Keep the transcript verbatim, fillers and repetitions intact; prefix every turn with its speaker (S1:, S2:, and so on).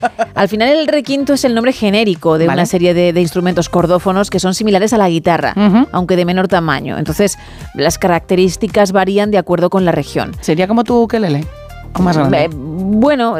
S1: Al final el requinto es el nombre genérico de
S2: Vale.
S1: una serie de, de instrumentos cordófonos que son similares a la guitarra,
S2: Ujú.
S1: aunque de menor tamaño. Entonces, las características varían de acuerdo con la región.
S2: ¿Sería como tu ukelele? ¿O más grande?
S1: Eh, bueno,